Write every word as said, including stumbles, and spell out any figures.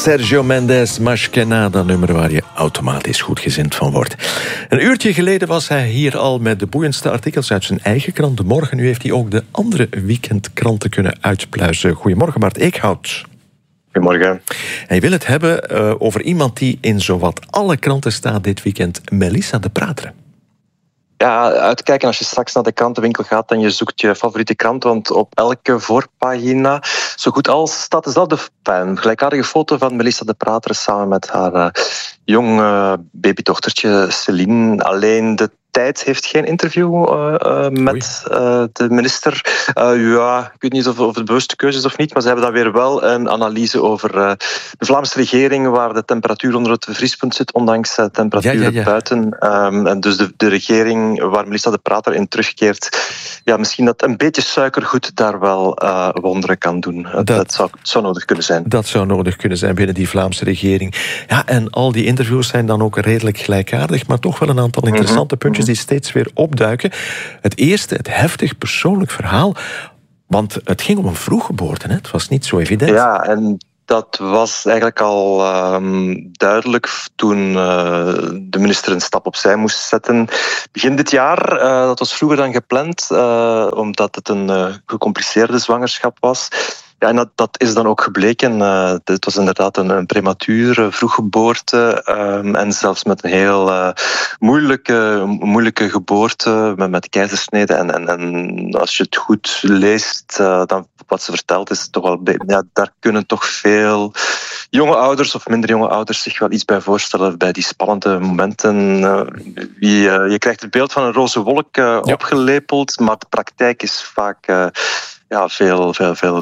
Sergio Mendes, Más que nada, nummer waar je automatisch goedgezind van wordt. Een uurtje geleden was hij hier al met de boeiendste artikels uit zijn eigen krant De Morgen. Nu heeft hij ook de andere weekendkranten kunnen uitpluizen. Goedemorgen, Bart Eekhout. Goedemorgen. Hij wil het hebben uh, over iemand die in zowat alle kranten staat dit weekend, Melissa de Prater. Ja, uitkijken als je straks naar de krantenwinkel gaat en je zoekt je favoriete krant, want op elke voorpagina, zo goed als, staat dezelfde een gelijkaardige foto van Melissa de Prater samen met haar uh, jong uh, babydochtertje Celine. Alleen de Tijd heeft geen interview uh, uh, met uh, de minister. Uh, ja, ik weet niet of, of het bewuste keuze is of niet, maar ze hebben dan weer wel een analyse over uh, de Vlaamse regering, waar de temperatuur onder het vriespunt zit, ondanks uh, temperaturen ja, ja, ja. buiten. Um, en dus de, de regering waar Melissa de Prater in terugkeert, ja, misschien dat een beetje suikergoed daar wel uh, wonderen kan doen. Dat, dat, zou, zou nodig kunnen zijn. Dat zou nodig kunnen zijn binnen die Vlaamse regering. Ja, en al die interviews zijn dan ook redelijk gelijkaardig, maar toch wel een aantal interessante mm-hmm. puntjes die steeds weer opduiken. Het eerste, het heftig persoonlijk verhaal, want het ging om een vroeggeboorte, hè? Het was niet zo evident. Ja, en dat was eigenlijk al um, duidelijk toen uh, de minister een stap opzij moest zetten. Begin dit jaar, uh, dat was vroeger dan gepland, uh, omdat het een uh, gecompliceerde zwangerschap was. Ja, en dat, dat is dan ook gebleken. Uh, het was inderdaad een, een premature vroeggeboorte um, en zelfs met een heel uh, moeilijke, moeilijke geboorte met, met keizersnede. En, en, en als je het goed leest, uh, dan wat ze vertelt is toch wel... Ja, daar kunnen toch veel jonge ouders of minder jonge ouders zich wel iets bij voorstellen bij die spannende momenten. Uh, wie, uh, je krijgt het beeld van een roze wolk uh, ja. opgelepeld, maar de praktijk is vaak... Uh, Ja, veel, veel, veel